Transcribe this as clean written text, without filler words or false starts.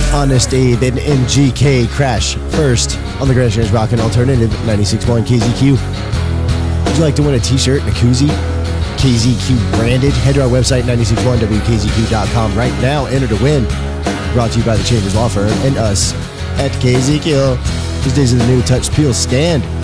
Honest Abe and MGK crash first on the Grand Strange Rock and Alternative 96.1 KZQ. Would you like to win a t-shirt and a koozie? KZQ branded? Head to our website 961wkzq.com right now. Enter to win. Brought to you by the Chambers Law Firm and us at KZQ. These days of the new Touch Peel Stand.